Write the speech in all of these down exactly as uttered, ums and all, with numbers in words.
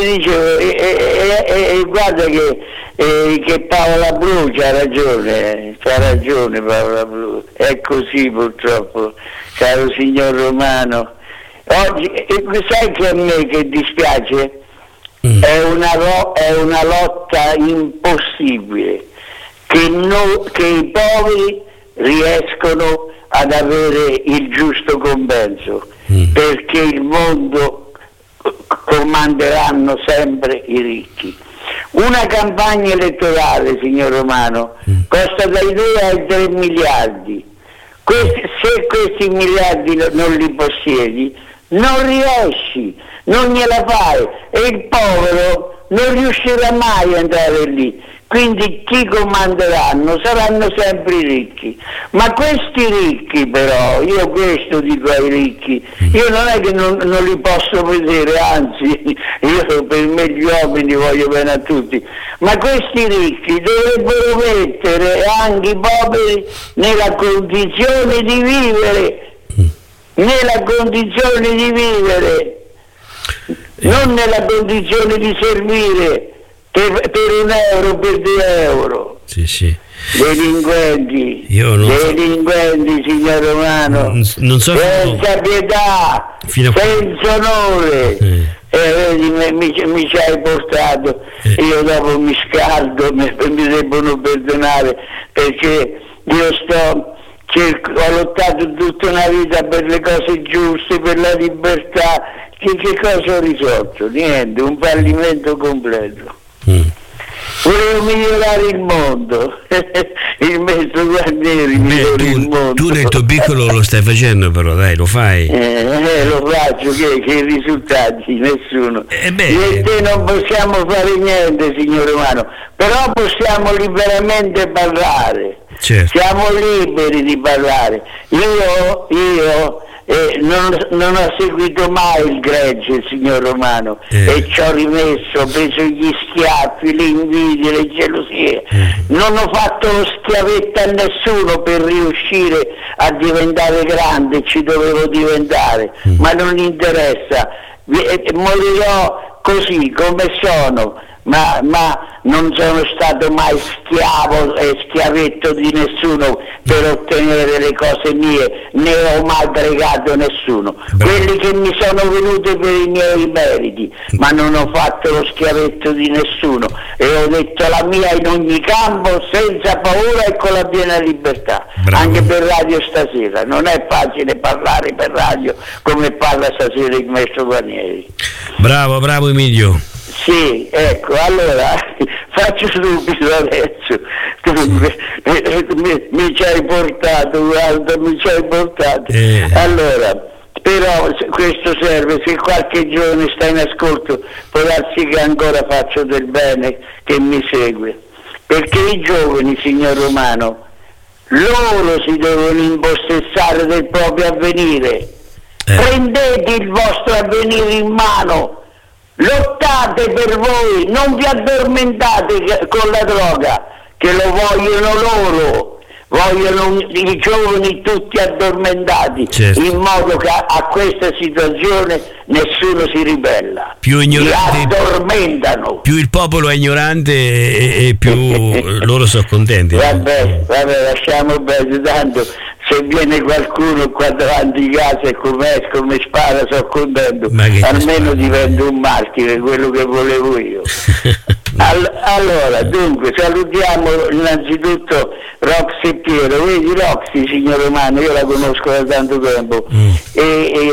dicevo, e, e, e, e guarda che, e, che Paola Bru c'ha ragione, c'ha ragione Paola Bru, è così purtroppo, caro signor Romano. Oggi, e, sai che a me che dispiace? Mm. È, una lo, è una lotta impossibile, che, no, che i poveri riescono ad avere il giusto compenso, mm. perché il mondo comanderanno sempre i ricchi. Una campagna elettorale, signor Romano, mm. costa dai due ai tre miliardi. Questi, se questi miliardi non li possiedi, non riesci, non gliela fai, e il povero non riuscirà mai ad andare lì. Quindi chi comanderanno saranno sempre i ricchi. Ma questi ricchi però, io questo dico ai ricchi, io non è che non, non li posso vedere, anzi, io per me gli uomini voglio bene a tutti, ma questi ricchi dovrebbero mettere anche i poveri nella condizione di vivere, nella condizione di vivere, non nella condizione di servire. Per, per un euro, per due euro. Sì, sì. Delinquenti, Io non delinquenti, so. signor Romano. Non, non so senza fino... pietà, fino senza onore. Eh. E vedi, mi, mi, mi ci hai portato. Eh. Io dopo mi scaldo, mi, mi debbono perdonare, perché io sto. Cerco, ho lottato tutta una vita per le cose giuste, per la libertà. Che, che cosa ho risolto? Niente, un fallimento completo. Mm. Volevo migliorare il mondo. Il maestro Guarnieri migliora il mondo. Tu nel tuo piccolo lo stai facendo, però dai, lo fai. Eh, eh, lo faccio, che, che risultati? Nessuno. Eh beh, Io e te non possiamo fare niente, signor Romano, però possiamo liberamente parlare. Certo. Siamo liberi di parlare. Io, io eh, non, non ho seguito mai il gregge, signor Romano, eh. e ci ho rimesso, ho preso gli schiaffi, le invidie, le gelosie. Eh. Non ho fatto lo schiavetto a nessuno per riuscire a diventare grande, ci dovevo diventare, mm. ma non interessa. Morirò così come sono. Ma, ma non sono stato mai schiavo e schiavetto di nessuno per ottenere le cose mie, né ho mai pregato nessuno. Beh. Quelli che mi sono venuti per i miei meriti, ma non ho fatto lo schiavetto di nessuno e ho detto la mia in ogni campo senza paura e con la piena libertà. Bravo. Anche per radio stasera, non è facile parlare per radio come parla stasera il maestro Guarnieri. Bravo, bravo Emilio. Sì, ecco, allora faccio subito adesso. Tu mi, mi, mi ci hai portato, guarda, mi ci hai portato. Eh. Allora, però questo serve, se qualche giorno sta in ascolto, può darsi che ancora faccio del bene che mi segue. Perché i giovani, signor Romano, loro si devono impossessare del proprio avvenire. Eh. Prendete il vostro avvenire in mano. Lottate per voi, non vi addormentate con la droga, che lo vogliono loro, vogliono i giovani tutti addormentati, certo. In modo che a, a questa situazione nessuno si ribella. Più ignorante, li addormentano. Più il popolo è ignorante e, e più loro sono contenti. Vabbè, vabbè, lasciamo bene, tanto se viene qualcuno qua davanti a casa e come esco mi spara, sono contento, almeno divento un martire, quello che volevo io. All- allora, dunque, salutiamo innanzitutto Roxy e Piero. Vedi Roxy, signor Romano, io la conosco da tanto tempo, mm. e,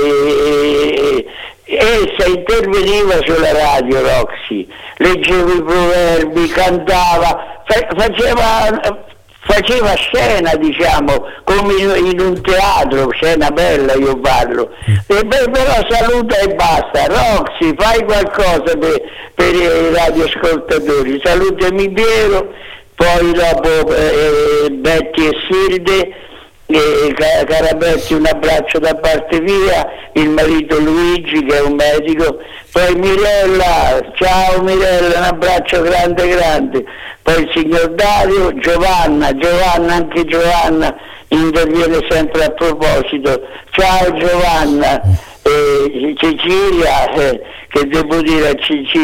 e, e essa interveniva sulla radio, Roxy, leggeva i proverbi, cantava, fa- faceva... faceva scena, diciamo, come in un teatro, scena bella io parlo, e beh, però saluta e basta. Roxy, fai qualcosa per, per i radioascoltatori, salutami Piero, poi dopo eh, Betty e Silde, e cara Betty un abbraccio da parte mia, il marito Luigi che è un medico, poi Mirella, ciao Mirella, un abbraccio grande grande, poi il signor Dario, Giovanna, Giovanna, anche Giovanna interviene sempre a proposito, ciao Giovanna, eh, Cecilia, eh, che devo dire a Cecilia